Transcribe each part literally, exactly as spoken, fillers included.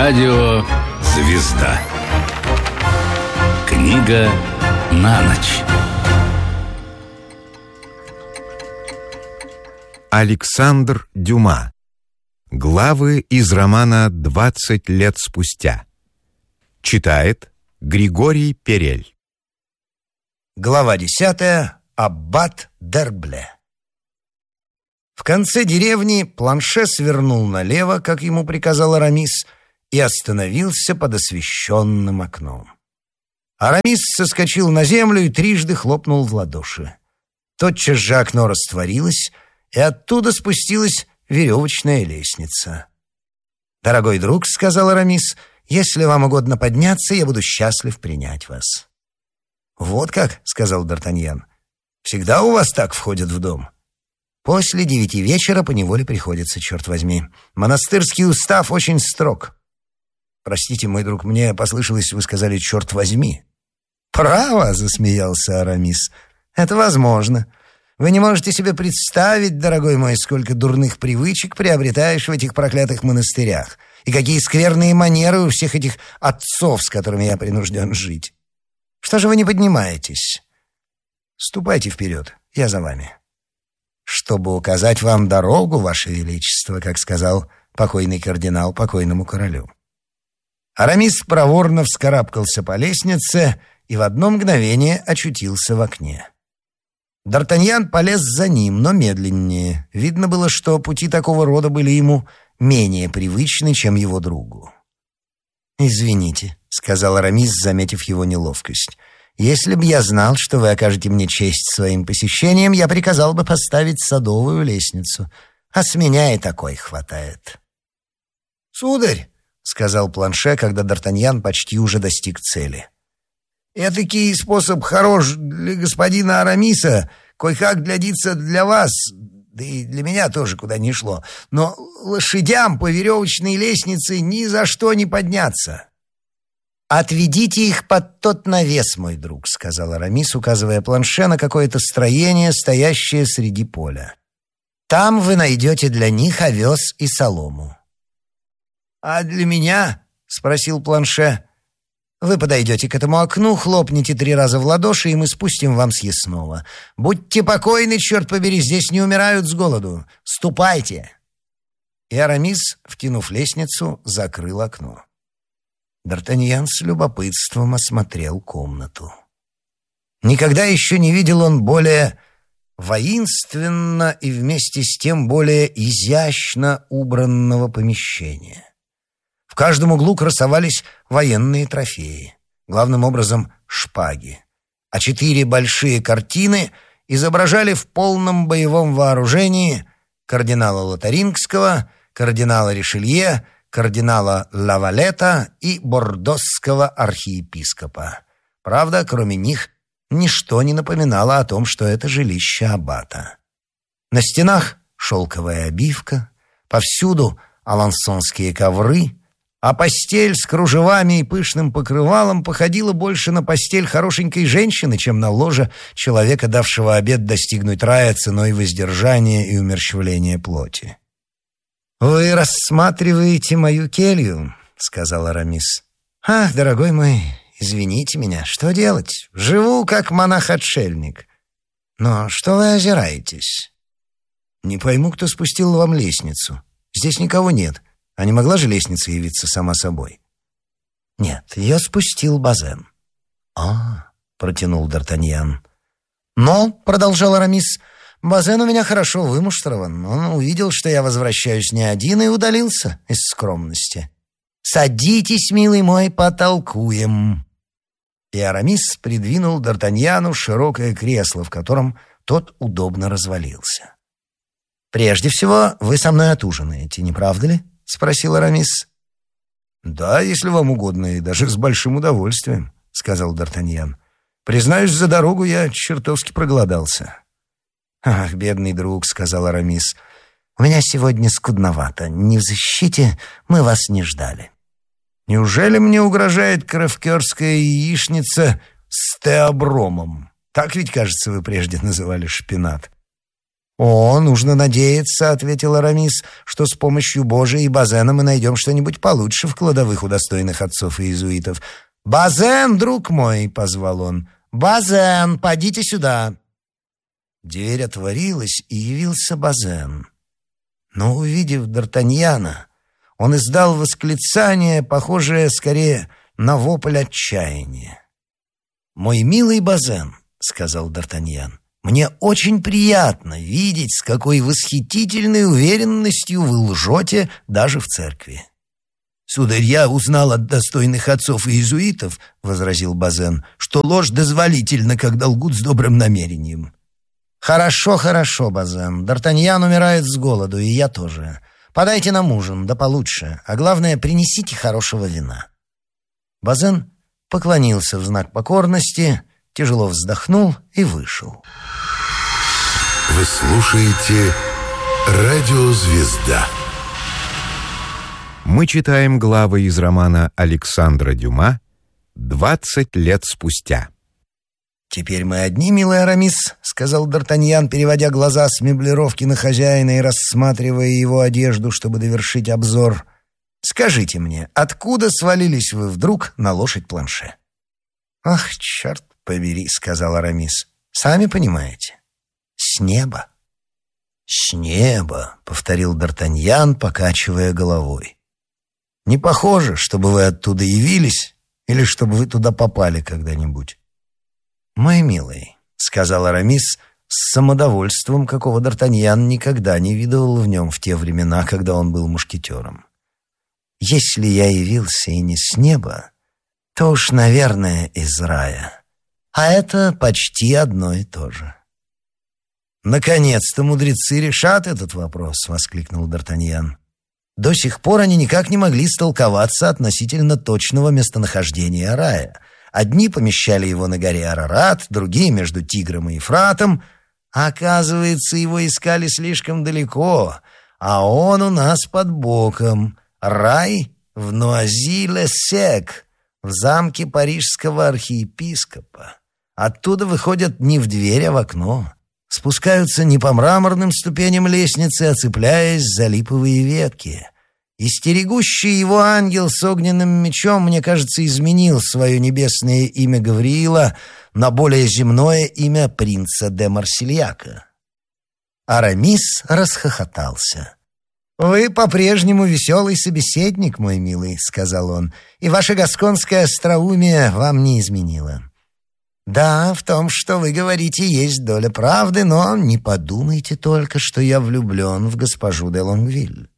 Радио «Звезда». Книга на ночь. Александр Дюма. Главы из романа «Двадцать лет спустя». Читает Григорий Перель. Глава десятая. Аббат Д'Ербле. В конце деревни Планше свернул налево, как ему приказал Арамис, и остановился под освещенным окном. Арамис соскочил на землю и трижды хлопнул в ладоши. Тотчас же окно растворилось, и оттуда спустилась веревочная лестница. «Дорогой друг, — сказал Арамис, — если вам угодно подняться, я буду счастлив принять вас». «Вот как, — сказал Д'Артаньян, — всегда у вас так входят в дом?» «После девяти вечера поневоле приходится, черт возьми. Монастырский устав очень строг». «Простите, мой друг, мне послышалось, вы сказали «черт возьми». «Право, — засмеялся Арамис, — это возможно. Вы не можете себе представить, дорогой мой, сколько дурных привычек приобретаешь в этих проклятых монастырях, и какие скверные манеры у всех этих отцов, с которыми я принужден жить. Что же вы не поднимаетесь? Ступайте вперед, я за вами». «Чтобы указать вам дорогу, ваше величество», как сказал покойный кардинал покойному королю. Арамис проворно вскарабкался по лестнице и в одно мгновение очутился в окне. Д'Артаньян полез за ним, но медленнее. Видно было, что пути такого рода были ему менее привычны, чем его другу. «Извините», — сказал Арамис, заметив его неловкость. «Если б я знал, что вы окажете мне честь своим посещением, я приказал бы поставить садовую лестницу, а с меня и такой хватает». «Сударь», — сказал Планше, когда Д'Артаньян почти уже достиг цели, «этакий способ хорош для господина Арамиса, кое-как глядится для вас, да и для меня тоже куда ни шло, но лошадям по веревочной лестнице ни за что не подняться». «Отведите их под тот навес, мой друг», — сказал Арамис, указывая Планше на какое-то строение, стоящее среди поля. «Там вы найдете для них овес и солому». «А для меня?» — спросил Планше. «Вы подойдете к этому окну, хлопните три раза в ладоши, и мы спустим вам съестного. Будьте покойны, черт побери, здесь не умирают с голоду. Ступайте!» И Арамис, втянув лестницу, закрыл окно. Д'Артаньян с любопытством осмотрел комнату. Никогда еще не видел он более воинственно и вместе с тем более изящно убранного помещения. В каждом углу красовались военные трофеи, главным образом шпаги, а четыре большие картины изображали в полном боевом вооружении кардинала Лотарингского, кардинала Ришелье, кардинала Лавалета и бордосского архиепископа. Правда, кроме них, ничто не напоминало о том, что это жилище аббата. На стенах шелковая обивка, повсюду алансонские ковры, а постель с кружевами и пышным покрывалом походила больше на постель хорошенькой женщины, чем на ложе человека, давшего обет достигнуть рая ценой воздержания и умерщвления плоти. «Вы рассматриваете мою келью», — сказал Арамис. «Ах, дорогой мой, извините меня, что делать? Живу как монах-отшельник. Но что вы озираетесь?» «Не пойму, кто спустил вам лестницу. Здесь никого нет. А не могла же лестница явиться сама собой?» «Нет, ее спустил Базен». «А, — протянул Д'Артаньян. «Но, — продолжал Арамис, — Базен у меня хорошо вымуштрован. Он увидел, что я возвращаюсь не один, и удалился из скромности. Садитесь, милый мой, потолкуем». И Арамис придвинул Д'Артаньяну широкое кресло, в котором тот удобно развалился. «Прежде всего, вы со мной отужинаете, не правда ли?» — спросил Арамис. «Да, если вам угодно, и даже с большим удовольствием», — сказал Д'Артаньян. «Признаюсь, за дорогу я чертовски проголодался». «Ах, бедный друг», — сказал Арамис, — «у меня сегодня скудновато. Не в защите, мы вас не ждали». «Неужели мне угрожает крафкерская яичница с теобромом? Так ведь, кажется, вы прежде называли шпинат». «О, нужно надеяться», — ответил Арамис, «что с помощью Божией и Базена мы найдем что-нибудь получше в кладовых у достойных отцов и иезуитов». «Базен, друг мой!» — позвал он. «Базен, подите сюда!» Дверь отворилась, и явился Базен. Но, увидев Д'Артаньяна, он издал восклицание, похожее скорее на вопль отчаяния. «Мой милый Базен», — сказал Д'Артаньян, — «мне очень приятно видеть, с какой восхитительной уверенностью вы лжете даже в церкви». «Сударь, я узнал от достойных отцов и иезуитов, — возразил Базен, — что ложь дозволительна, когда лгут с добрым намерением». «Хорошо, хорошо, Базен. Д'Артаньян умирает с голоду, и я тоже. Подайте нам ужин, да получше, а главное, принесите хорошего вина». Базен поклонился в знак покорности, тяжело вздохнул и вышел. Вы слушаете «Радио Звезда». Мы читаем главы из романа Александра Дюма «Двадцать лет спустя». «Теперь мы одни, милый Арамис», — сказал Д'Артаньян, переводя глаза с меблировки на хозяина и рассматривая его одежду, чтобы довершить обзор. «Скажите мне, откуда свалились вы вдруг на лошадь Планше?» «Ах, черт побери», — сказал Арамис, — «сами понимаете, с неба». «С неба», — повторил Д'Артаньян, покачивая головой. «Не похоже, чтобы вы оттуда явились или чтобы вы туда попали когда-нибудь». «Мой милый», — сказал Арамис с самодовольством, какого Д'Артаньян никогда не видывал в нем в те времена, когда он был мушкетером. «Если я явился и не с неба, то уж, наверное, из рая. А это почти одно и то же». «Наконец-то мудрецы решат этот вопрос», — воскликнул Д'Артаньян. «До сих пор они никак не могли столковаться относительно точного местонахождения рая. Одни помещали его на горе Арарат, другие между Тигром и Ефратом. А оказывается, его искали слишком далеко, а он у нас под боком. Рай в Нуази-ле-Сек, в замке парижского архиепископа. Оттуда выходят не в дверь, а в окно. Спускаются не по мраморным ступеням лестницы, а цепляясь за липовые ветки. И стерегущий его ангел с огненным мечом, мне кажется, изменил свое небесное имя Гавриила на более земное имя принца де Марсельяка». Арамис расхохотался. «Вы по-прежнему веселый собеседник, мой милый», — сказал он, «и ваше гасконское остроумие вам не изменило. Да, в том, что вы говорите, есть доля правды, но не подумайте только, что я влюблен в госпожу де Лонгвиль».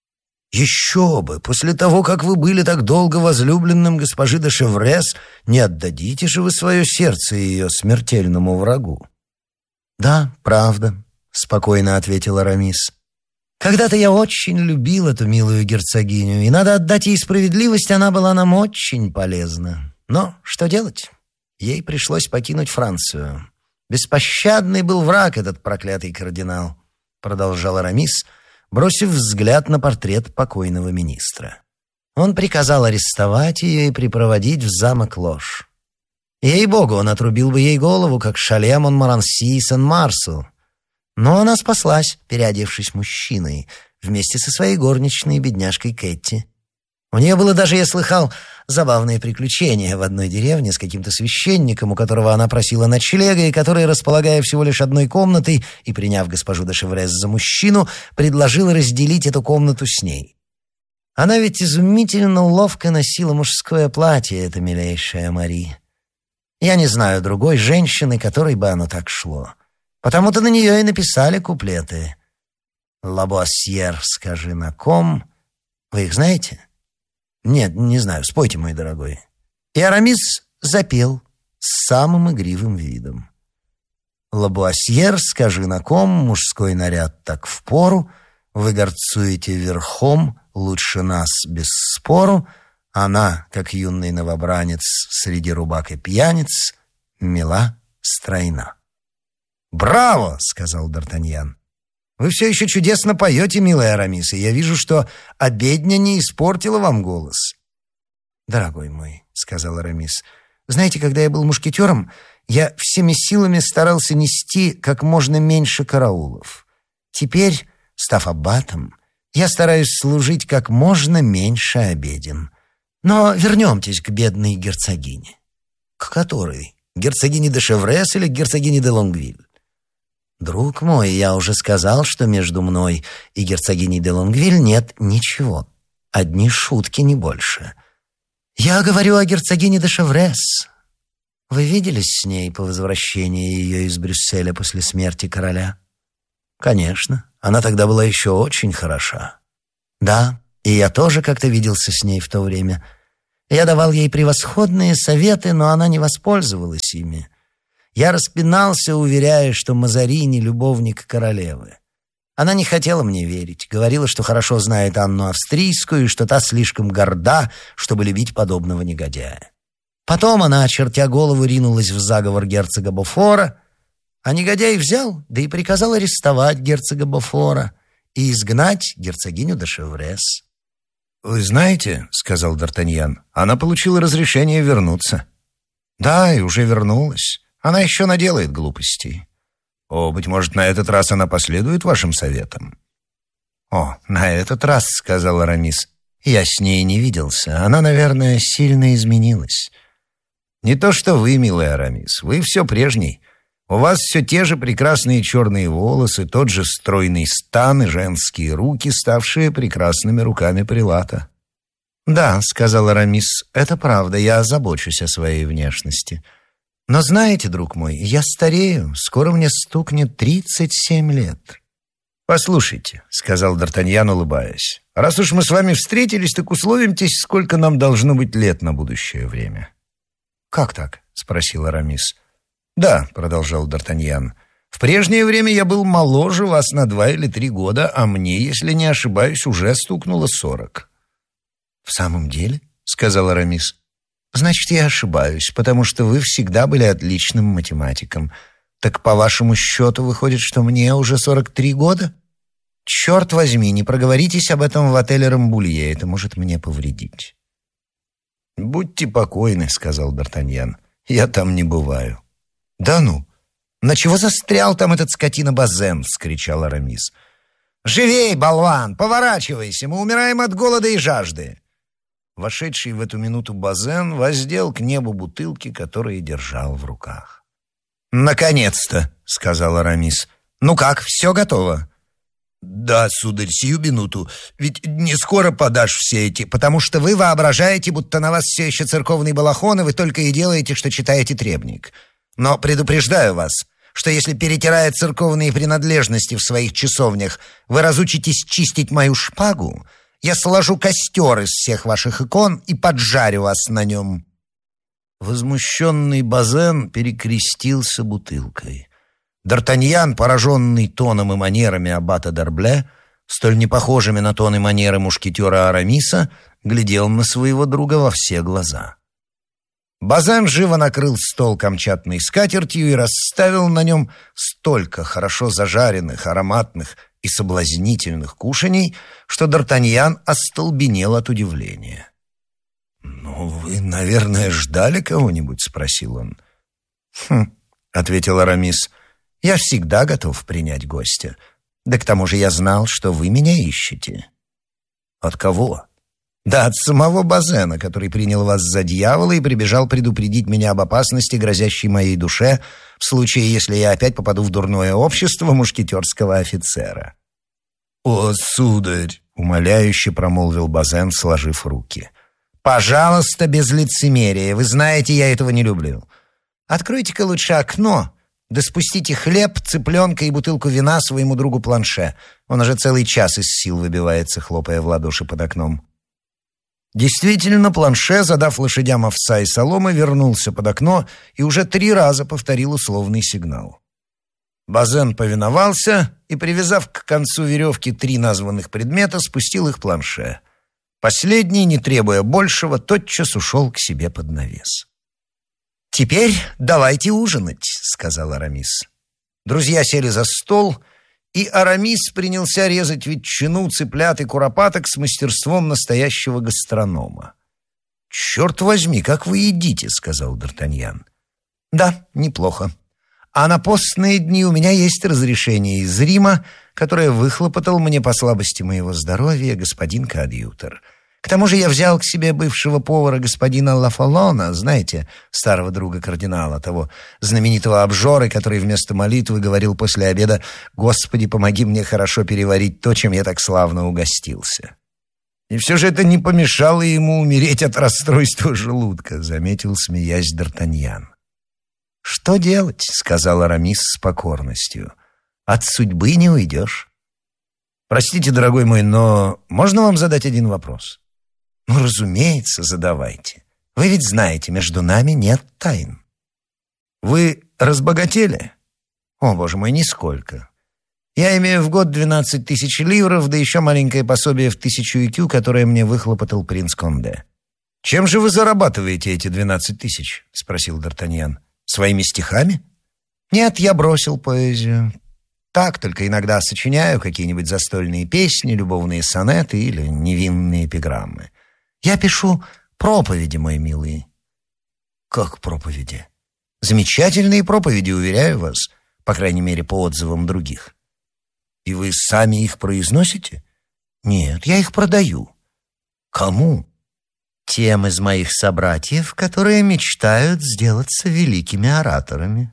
«Еще бы! После того, как вы были так долго возлюбленным госпожи де Шеврес, не отдадите же вы свое сердце ее смертельному врагу». «Да, правда», — спокойно ответил Арамис. «Когда-то я очень любил эту милую герцогиню, и, надо отдать ей справедливость, она была нам очень полезна. Но что делать? Ей пришлось покинуть Францию. Беспощадный был враг этот проклятый кардинал», — продолжал Арамис, бросив взгляд на портрет покойного министра. Он приказал арестовать ее и припроводить в замок Ложь. Ей-богу, он отрубил бы ей голову, как Шале, Монмаранси и Сен-Марсу. Но она спаслась, переодевшись мужчиной, вместе со своей горничной бедняжкой Кэтти. У нее было даже, я слыхал, забавное приключение в одной деревне с каким-то священником, у которого она просила ночлега, и который, располагая всего лишь одной комнатой и приняв госпожу де Шеврес за мужчину, предложил разделить эту комнату с ней. Она ведь изумительно ловко носила мужское платье, эта милейшая Мари. Я не знаю другой женщины, которой бы оно так шло. Потому-то на нее и написали куплеты. «Лабуассьер, скажи на ком». Вы их знаете? Нет, не знаю, спойте, мой дорогой. И Арамис запел с самым игривым видом. «Лабуассьер, скажи на ком, мужской наряд так впору, вы горцуете верхом, лучше нас без спору, она, как юный новобранец среди рубак и пьяниц, мила, стройна». «Браво!» — сказал Д'Артаньян. «Вы все еще чудесно поете, милый Арамис, и я вижу, что обедня не испортила вам голос». «Дорогой мой», — сказал Арамис, — «знаете, когда я был мушкетером, я всеми силами старался нести как можно меньше караулов. Теперь, став аббатом, я стараюсь служить как можно меньше обеден. Но вернемтесь к бедной герцогине. К которой? Герцогине де Шеврес или герцогине де Лонгвиль? Друг мой, я уже сказал, что между мной и герцогиней де Лонгвиль нет ничего. Одни шутки, не больше. Я говорю о герцогине де Шеврес. Вы виделись с ней по возвращении ее из Брюсселя после смерти короля? Конечно, она тогда была еще очень хороша. Да, и я тоже как-то виделся с ней в то время. Я давал ей превосходные советы, но она не воспользовалась ими. Я распинался, уверяя, что Мазарини — любовник королевы. Она не хотела мне верить, говорила, что хорошо знает Анну Австрийскую и что та слишком горда, чтобы любить подобного негодяя. Потом она, очертя голову, ринулась в заговор герцога Бофора, а негодяй взял, да и приказал арестовать герцога Бофора и изгнать герцогиню де Шеврес. «Вы знаете, — сказал Д'Артаньян, — она получила разрешение вернуться». «Да, и уже вернулась. Она еще наделает глупостей». «О, быть может, на этот раз она последует вашим советам?» «О, на этот раз, — сказал Арамис, — я с ней не виделся. Она, наверное, сильно изменилась». «Не то что вы, милый Арамис, вы все прежний. У вас все те же прекрасные черные волосы, тот же стройный стан и женские руки, ставшие прекрасными руками прилата». «Да, — сказал Арамис, — это правда, я озабочусь о своей внешности. Но знаете, друг мой, я старею, скоро мне стукнет тридцать семь лет». «Послушайте, — сказал Д'Артаньян, улыбаясь, — раз уж мы с вами встретились, так условимтесь, сколько нам должно быть лет на будущее время». «Как так?» — спросил Арамис. «Да, — продолжал Д'Артаньян, — в прежнее время я был моложе вас на два или три года, а мне, если не ошибаюсь, уже стукнуло сорок». «В самом деле? — сказал Арамис. — Значит, я ошибаюсь, потому что вы всегда были отличным математиком. Так по вашему счету выходит, что мне уже сорок три года? Черт возьми, не проговоритесь об этом в отеле Рамбулье, это может мне повредить». «Будьте покойны, — сказал Д'Артаньян, — я там не бываю». «Да ну! На чего застрял там этот скотина Базен?» — вскричал Арамис. «Живей, болван! Поворачивайся! Мы умираем от голода и жажды!» Вошедший в эту минуту Базен воздел к небу бутылки, которые держал в руках. «Наконец-то!» — сказал Арамис. «Ну как, все готово?» «Да, сударь, сию минуту. Ведь не скоро подашь все эти...» «Потому что вы воображаете, будто на вас все еще церковный балахон, и вы только и делаете, что читаете требник. Но предупреждаю вас, что если, перетирая церковные принадлежности в своих часовнях, вы разучитесь чистить мою шпагу, я сложу костер из всех ваших икон и поджарю вас на нем». Возмущенный Базен перекрестился бутылкой. Д'Артаньян, пораженный тоном и манерами аббата Д'Арбле, столь непохожими на тон и манеры мушкетера Арамиса, глядел на своего друга во все глаза. Базен живо накрыл стол камчатной скатертью и расставил на нем столько хорошо зажаренных, ароматных и соблазнительных кушаний, что Д'Артаньян остолбенел от удивления. «Ну, вы, наверное, ждали кого-нибудь?» — спросил он. «Хм», — ответил Арамис, — «я всегда готов принять гостя. Да к тому же я знал, что вы меня ищете». «От кого?» «Да от самого Базена, который принял вас за дьявола и прибежал предупредить меня об опасности, грозящей моей душе, в случае, если я опять попаду в дурное общество мушкетерского офицера». «О, сударь!» — умоляюще промолвил Базен, сложив руки. «Пожалуйста, без лицемерия. Вы знаете, я этого не люблю. Откройте-ка лучше окно, да спустите хлеб, цыпленка и бутылку вина своему другу Планше. Он уже целый час из сил выбивается, хлопая в ладоши под окном». Действительно, Планше, задав лошадям овса и соломы, вернулся под окно и уже три раза повторил условный сигнал. Базен повиновался и, привязав к концу веревки три названных предмета, спустил их Планше. Последний, не требуя большего, тотчас ушел к себе под навес. «Теперь давайте ужинать», — сказал Арамис. Друзья сели за стол, и Арамис принялся резать ветчину, цыплят и куропаток с мастерством настоящего гастронома. «Черт возьми, как вы едите», — сказал Д'Артаньян. «Да, неплохо. А на постные дни у меня есть разрешение из Рима, которое выхлопотал мне по слабости моего здоровья господин коадьютор. К тому же я взял к себе бывшего повара господина Лафалона, знаете, старого друга кардинала, того знаменитого обжоры, который вместо молитвы говорил после обеда: «Господи, помоги мне хорошо переварить то, чем я так славно угостился». «И все же это не помешало ему умереть от расстройства желудка», — заметил, смеясь, Д'Артаньян. «Что делать?» — сказал Арамис с покорностью. «От судьбы не уйдешь». «Простите, дорогой мой, но можно вам задать один вопрос?» «Ну, разумеется, задавайте. Вы ведь знаете, между нами нет тайн». «Вы разбогатели?» «О, боже мой, нисколько. Я имею в год двенадцать тысяч ливров, да еще маленькое пособие в тысячу икю, которое мне выхлопотал принц Конде». «Чем же вы зарабатываете эти двенадцать тысяч?» — спросил Д'Артаньян. «Своими стихами?» «Нет, я бросил поэзию. Так, только иногда сочиняю какие-нибудь застольные песни, любовные сонеты или невинные эпиграммы. Я пишу проповеди, мой милый». «Как проповеди?» «Замечательные проповеди, уверяю вас, по крайней мере, по отзывам других». «И вы сами их произносите?» «Нет, я их продаю». «Кому?» «Тем из моих собратьев, которые мечтают сделаться великими ораторами».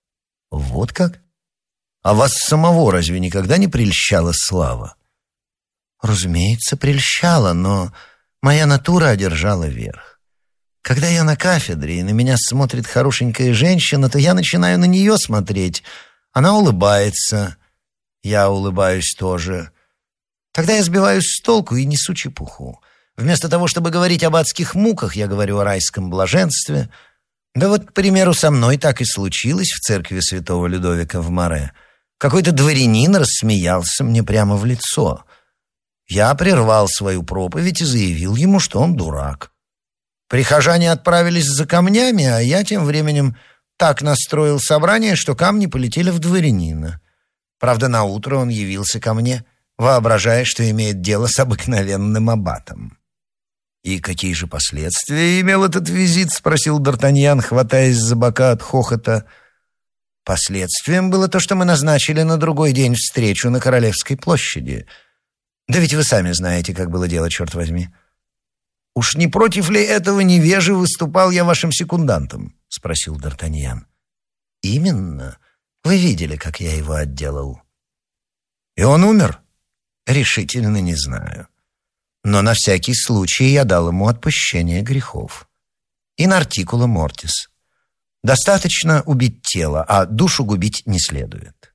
«Вот как? А вас самого разве никогда не прельщала слава?» «Разумеется, прельщала, но моя натура одержала верх. Когда я на кафедре, и на меня смотрит хорошенькая женщина, то я начинаю на нее смотреть. Она улыбается, я улыбаюсь тоже. Тогда я сбиваюсь с толку и несу чепуху. Вместо того, чтобы говорить об адских муках, я говорю о райском блаженстве. Да вот, к примеру, со мной так и случилось в церкви святого Людовика в Море. Какой-то дворянин рассмеялся мне прямо в лицо. Я прервал свою проповедь и заявил ему, что он дурак. Прихожане отправились за камнями, а я тем временем так настроил собрание, что камни полетели в дворянина. Правда, наутро он явился ко мне, воображая, что имеет дело с обыкновенным аббатом. «И какие же последствия имел этот визит?» — спросил Д'Артаньян, хватаясь за бока от хохота. «Последствием было то, что мы назначили на другой день встречу на Королевской площади. Да ведь вы сами знаете, как было дело, черт возьми». «Уж не против ли этого невежи выступал я вашим секундантом?» — спросил Д'Артаньян. «Именно. Вы видели, как я его отделал». «И он умер?» «Решительно не знаю. Но на всякий случай я дал ему отпущение грехов. In articulo mortis. Достаточно убить тело, а душу губить не следует».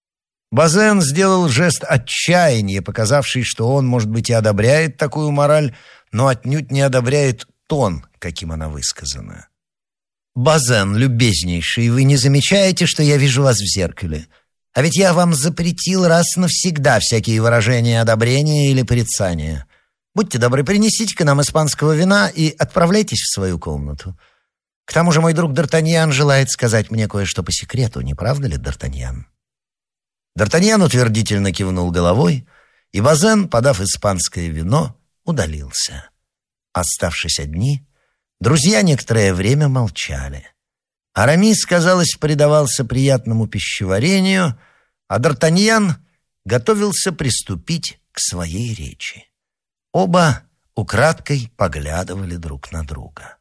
Базен сделал жест отчаяния, показавший, что он, может быть, и одобряет такую мораль, но отнюдь не одобряет тон, каким она высказана. «Базен, любезнейший, вы не замечаете, что я вижу вас в зеркале? А ведь я вам запретил раз навсегда всякие выражения одобрения или порицания. Будьте добры, принесите-ка нам испанского вина и отправляйтесь в свою комнату. К тому же мой друг Д'Артаньян желает сказать мне кое-что по секрету, не правда ли, Д'Артаньян?» Д'Артаньян утвердительно кивнул головой, и Базен, подав испанское вино, удалился. Оставшись одни, друзья некоторое время молчали. Арамис, казалось, предавался приятному пищеварению, а Д'Артаньян готовился приступить к своей речи. Оба украдкой поглядывали друг на друга.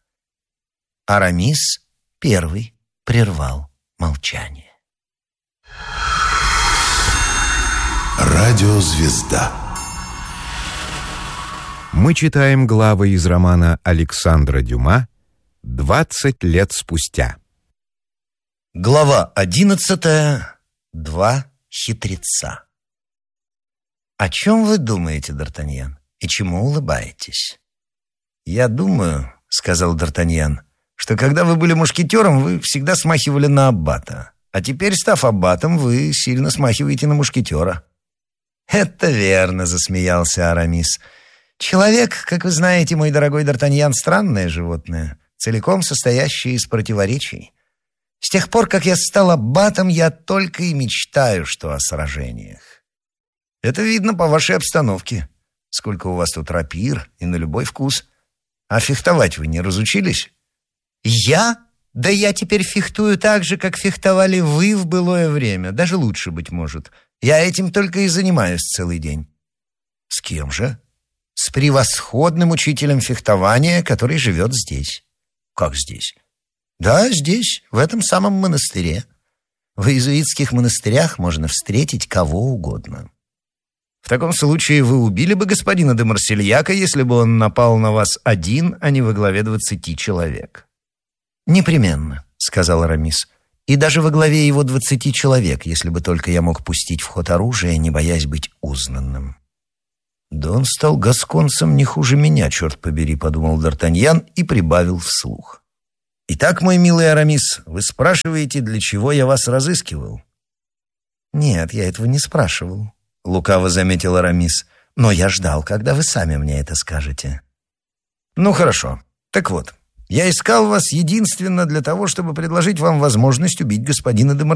Арамис первый прервал молчание. Радиозвезда. Мы читаем главы из романа Александра Дюма «Двадцать лет спустя». Глава одиннадцатая. Два хитреца. «О чем вы думаете, Д'Артаньян, и чему улыбаетесь?» «Я думаю, — сказал Д'Артаньян, — что когда вы были мушкетером, вы всегда смахивали на аббата, а теперь, став аббатом, вы сильно смахиваете на мушкетера». «Это верно, — засмеялся Арамис. Человек, как вы знаете, мой дорогой Д'Артаньян, странное животное, целиком состоящее из противоречий. С тех пор, как я стал аббатом, я только и мечтаю, что о сражениях. Это видно по вашей обстановке. Сколько у вас тут рапир и на любой вкус. А фехтовать вы не разучились?» «Я? Да я теперь фехтую так же, как фехтовали вы в былое время. Даже лучше, быть может. Я этим только и занимаюсь целый день. С кем же? С превосходным учителем фехтования, который живет здесь. Как здесь? Да, здесь, в этом самом монастыре. В иезуитских монастырях можно встретить кого угодно. В таком случае вы убили бы господина де Марсельяка, если бы он напал на вас один, а не во главе двадцати человек. «Непременно», — сказал Арамис. «И даже во главе его двадцати человек, если бы только я мог пустить в ход оружие, не боясь быть узнанным». «Да он стал гасконцем не хуже меня, черт побери», — подумал Д'Артаньян и прибавил вслух. «Итак, мой милый Арамис, вы спрашиваете, для чего я вас разыскивал?» «Нет, я этого не спрашивал», — лукаво заметил Арамис. «Но я ждал, когда вы сами мне это скажете». «Ну, хорошо. Так вот, я искал вас единственно для того, чтобы предложить вам возможность убить господина де